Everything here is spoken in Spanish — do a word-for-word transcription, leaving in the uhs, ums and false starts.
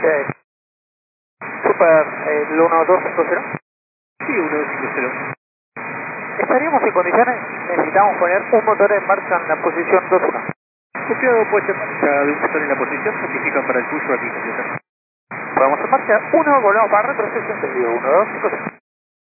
Eh, Super, eh, el uno dos cinco cero. Sí, uno dos cinco cero. Estaríamos en condiciones, necesitamos poner un motor en marcha en la posición dos uno. Copiado puesta en marcha de un motor en la posición, notifican para el tuyo aquí. Podemos en marcha uno, volvemos para retroceso en serio, uno dos cinco cero.